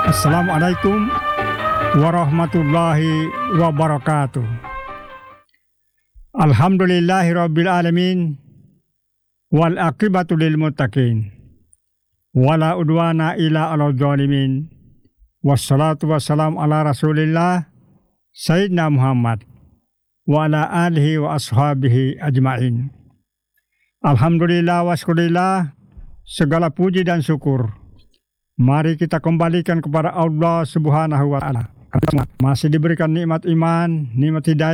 Assalamualaikum warahmatullahi wabarakatuh. Alhamdulillahirabbil alamin wal aqibatu lil muttaqin wala udwana illa 'alal zalimin. Wassalatu wassalamu ala Rasulillah Sayyidina Muhammad wa ala alihi wa ashabihi ajmain. Alhamdulillah wa syukurillah, segala puji dan syukur mari kita kembalikan kepada Allah Subhanahu wa ta'ala. Masih diberikan nikmat iman, nikmat hidayah,